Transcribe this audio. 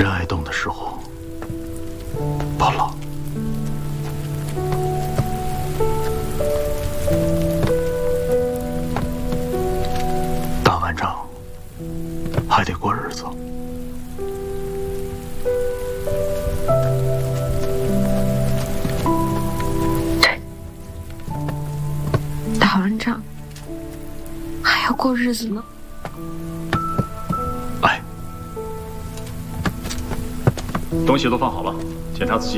人爱动的时候，不老。打完仗还得过日子。 对，打完仗还要过日子呢。 哎， 东西都放好了，检查仔细。